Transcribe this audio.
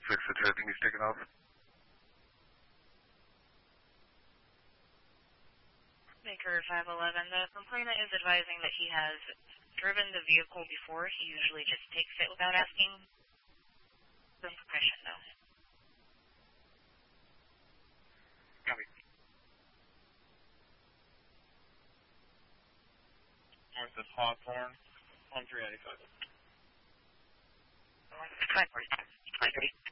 the tipping he's taken off. Maker 511, the complainant is advising that he has driven the vehicle before. He usually just takes it without asking. Some permission, though. Copy. North of Hawthorne, 1385. 540.